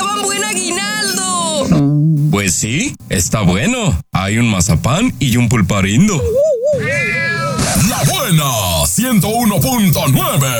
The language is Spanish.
daban buen aguinaldo. Pues sí, está bueno. Hay un mazapán y un pulparindo. La Buena 101.9.